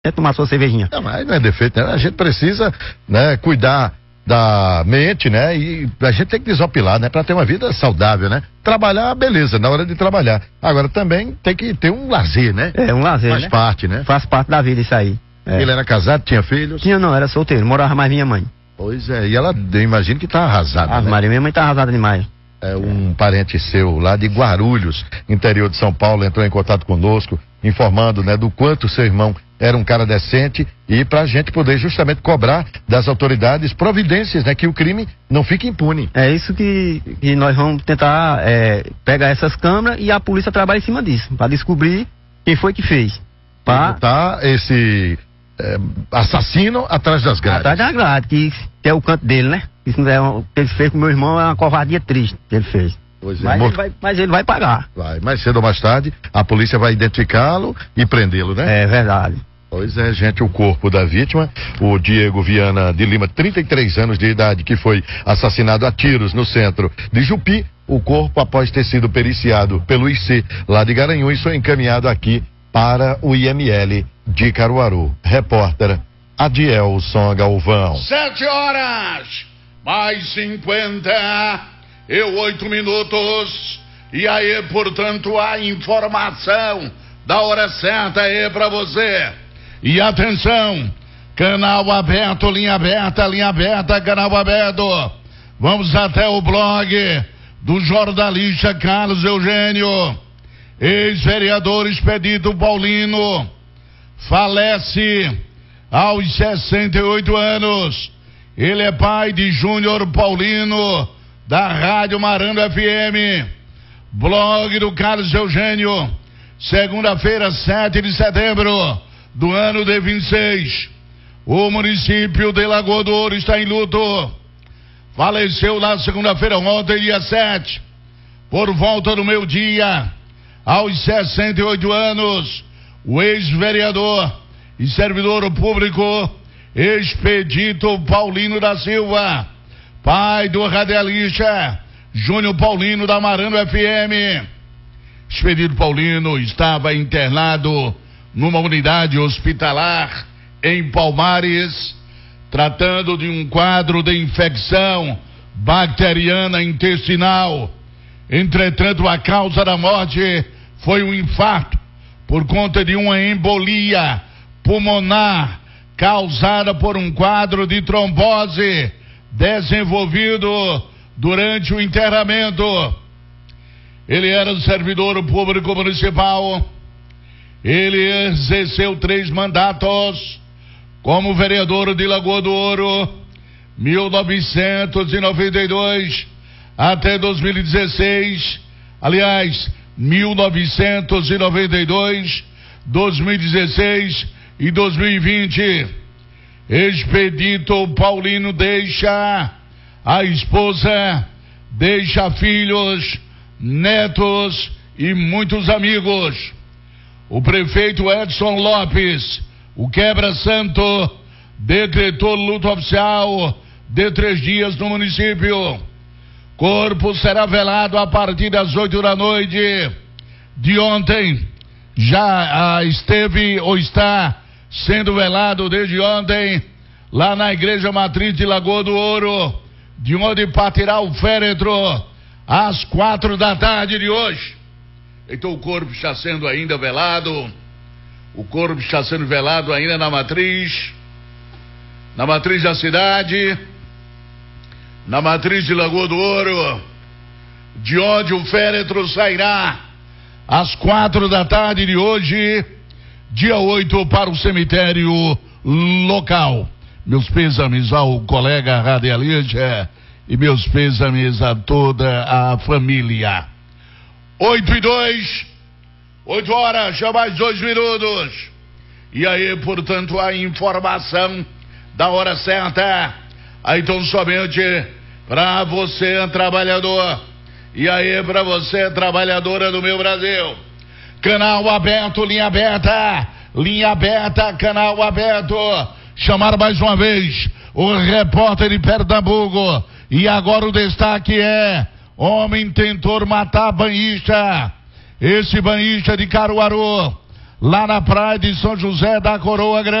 É tomar sua cervejinha. Não, mas não é defeito, né? A gente precisa, né, cuidar da mente, né? E a gente tem que desopilar, né? Pra ter uma vida saudável, né? Trabalhar, beleza, na hora de trabalhar. Agora também tem que ter um lazer, né? É, um lazer, Faz parte, né? Faz parte da vida isso aí. É. Ele era casado, tinha filhos? Tinha não, era solteiro, morava mais minha mãe. Pois é, e ela, eu imagino que tá arrasada, né? Maria, minha mãe tá arrasada demais. É, um parente seu lá de Guarulhos, interior de São Paulo, entrou em contato conosco, informando, né, do quanto seu irmão era um cara decente e pra gente poder justamente cobrar das autoridades providências, né, que o crime não fique impune. É isso que nós vamos tentar pegar essas câmeras e a polícia trabalha em cima disso, pra descobrir quem foi que fez. Pra botar esse assassino atrás das grades. Atrás das grades, que é o canto dele, né? Isso não é o que ele fez com meu irmão, é uma covardia triste que ele fez. Pois é, mas ele vai pagar. Vai, mais cedo ou mais tarde, a polícia vai identificá-lo e prendê-lo, né? É verdade. Pois é, gente, o corpo da vítima, o Diego Viana de Lima, 33 anos de idade, que foi assassinado a tiros no centro de Jupi. O corpo, após ter sido periciado pelo IC lá de Garanhuns, foi encaminhado aqui para o IML de Caruaru. Repórter Adielson Galvão. 7h mais 58 minutos. E aí, portanto, a informação da hora certa aí pra você. E atenção, canal aberto, linha aberta, canal aberto. Vamos até o blog do jornalista Carlos Eugênio. Ex-vereador Expedito Paulino falece aos 68 anos. Ele é pai de Júnior Paulino, da Rádio Marando FM. Blog do Carlos Eugênio, segunda-feira, 7 de setembro do ano de 26. O município de Lagoa do Ouro está em luto. Faleceu na segunda-feira, ontem, dia 7, por volta do meio-dia, aos 68 anos, o ex-vereador e servidor público Expedito Paulino da Silva, pai do radialista Júnior Paulino da Marando FM. Expedito Paulino estava internado numa unidade hospitalar em Palmares, tratando de um quadro de infecção bacteriana intestinal. Entretanto, a causa da morte foi um infarto por conta de uma embolia pulmonar causada por um quadro de trombose desenvolvido durante o internamento. Ele era servidor público municipal. Ele exerceu 3 mandatos como vereador de Lagoa do Ouro, 1992 até 2016. Aliás, 1992, 2016 e 2020. Expedito Paulino deixa a esposa, deixa filhos, netos e muitos amigos. O prefeito Edson Lopes, o quebra-santo, decretou luto oficial de 3 dias no município. Corpo será velado a partir das 8 da noite de ontem. Já esteve ou está sendo velado desde ontem lá na Igreja Matriz de Lagoa do Ouro, de onde partirá o féretro às 4 da tarde de hoje. Então o corpo está sendo ainda velado. O corpo está sendo velado ainda na matriz da cidade, na matriz de Lagoa do Ouro, de onde o féretro sairá às 4 da tarde de hoje, dia 8, para o cemitério local. Meus pêsames ao colega radialista e meus pêsames a toda a família. 8h02, 8 horas, já mais 2 minutos. E aí, portanto, a informação da hora certa. Aí, então, somente para você, trabalhador. E aí, para você, trabalhadora do meu Brasil. Canal aberto, linha aberta, canal aberto. Chamar mais uma vez o repórter de Pernambuco. E agora o destaque é: homem tentou matar banhista. Esse banhista de Caruaru, lá na praia de São José da Coroa Grande.